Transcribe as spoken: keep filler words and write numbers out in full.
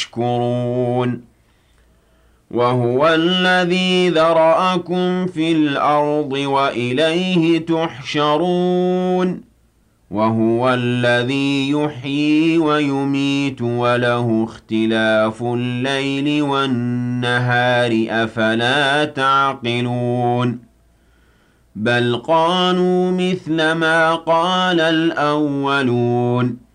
يشكرون وهو الذي ذرأكم في الأرض وإليه تحشرون وهو الذي يحيي ويميت وله اختلاف الليل والنهار أفلا تعقلون بل قالوا مثل ما قال الأولون